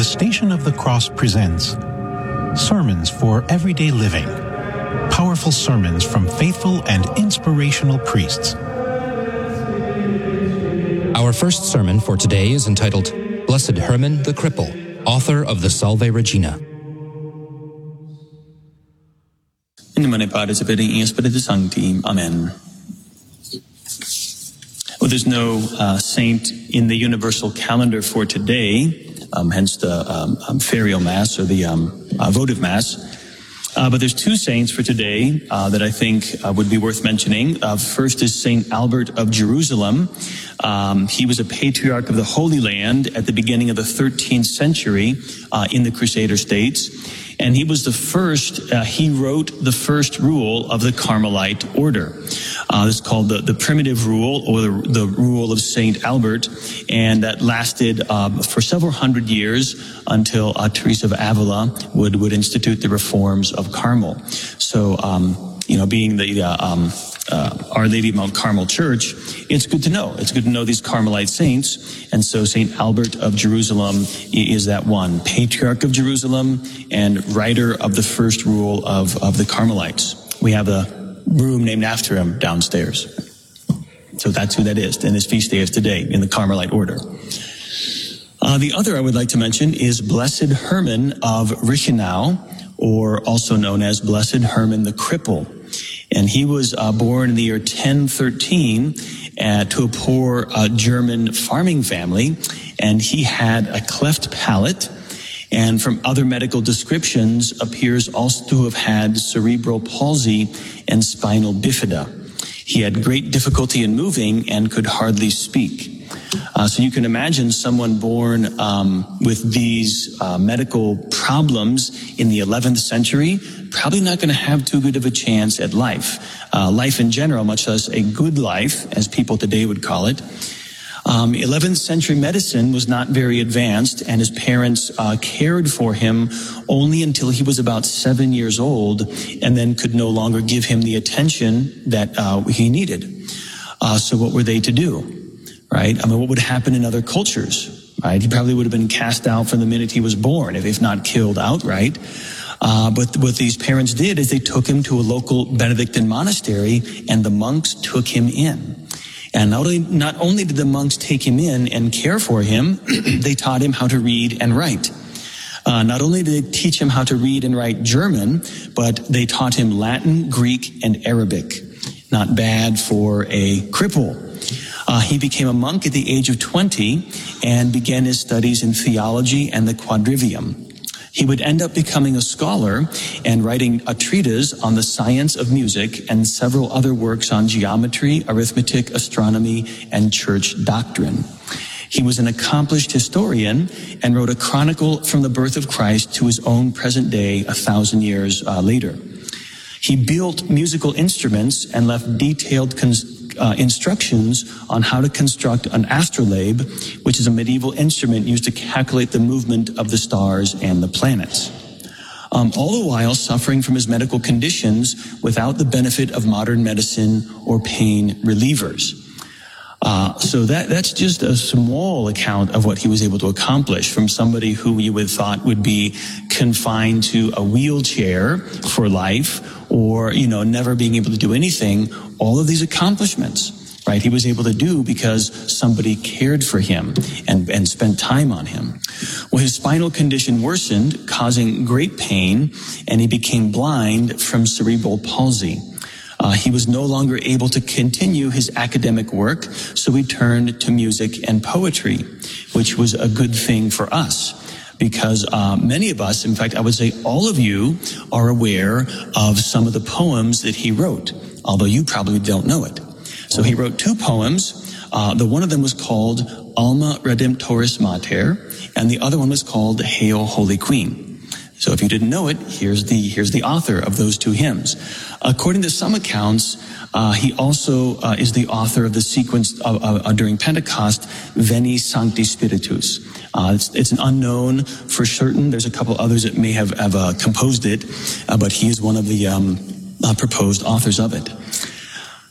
Station of the Cross presents Sermons for Everyday Living. Powerful sermons from faithful and inspirational priests. Our first sermon for today is entitled Blessed Herman the Cripple, author of the Salve Regina. In the name Padre, Spiritus, and Spiritus Sancti. Amen. Well, there's no saint in the universal calendar for today, hence the ferial mass or the votive mass. But there's two saints for today that I think would be worth mentioning. First is Saint Albert of Jerusalem. He was a patriarch of the Holy Land at the beginning of the 13th century in the Crusader states. And he was the first, he wrote the first rule of the Carmelite order. This is called the primitive rule, or the rule of Saint Albert. And that lasted for several hundred years until Teresa of Avila would institute the reforms of Carmel. So, being the Our Lady of Mount Carmel Church, it's good to know. It's good to know these Carmelite saints. And so St. Albert of Jerusalem is that one, patriarch of Jerusalem and writer of the first rule of the Carmelites. We have a room named after him downstairs. So that's who that is. And his feast day is today in the Carmelite order. The other I would like to mention is Blessed Herman of Reichenau, or also known as Blessed Herman the Cripple. And he was born in the year 1013 to a poor German farming family, and he had a cleft palate, and from other medical descriptions appears also to have had cerebral palsy and spinal bifida. He had great difficulty in moving and could hardly speak. So you can imagine someone born with these medical problems in the 11th century, probably not going to have too good of a chance at life. Life in general, much less a good life, as people today would call it. 11th century medicine was not very advanced, and his parents cared for him only until he was about 7 years old, and then could no longer give him the attention that he needed. So what were they to do? Right? I mean, what would happen in other cultures? Right? He probably would have been cast out from the minute he was born, if not killed outright. But what these parents did is they took him to a local Benedictine monastery, and the monks took him in. And not only did the monks take him in and care for him, they taught him how to read and write. Not only did they teach him how to read and write German, but they taught him Latin, Greek, and Arabic. Not bad for a cripple. He became a monk at the age of 20 and began his studies in theology and the quadrivium. He would end up becoming a scholar and writing a treatise on the science of music and several other works on geometry, arithmetic, astronomy, and church doctrine. He was an accomplished historian and wrote a chronicle from the birth of Christ to his own present day 1,000 years later. He built musical instruments and left detailed instructions on how to construct an astrolabe, which is a medieval instrument used to calculate the movement of the stars and the planets. All the while suffering from his medical conditions without the benefit of modern medicine or pain relievers. So that's just a small account of what he was able to accomplish from somebody who you would have thought would be confined to a wheelchair for life, or, never being able to do anything. All of these accomplishments, right, he was able to do because somebody cared for him and spent time on him. Well, his spinal condition worsened, causing great pain, and he became blind from cerebral palsy. He was no longer able to continue his academic work, so he turned to music and poetry, which was a good thing for us. Because many of us, in fact, I would say all of you, are aware of some of the poems that he wrote, although you probably don't know it. So he wrote two poems. The one of them was called Alma Redemptoris Mater, and the other one was called Hail Holy Queen. So if you didn't know it, here's the author of those two hymns. According to some accounts, he also is the author of the sequence during Pentecost, Veni Sancti Spiritus. It's an unknown for certain. There's a couple others that may have composed it, but he is one of the proposed authors of it.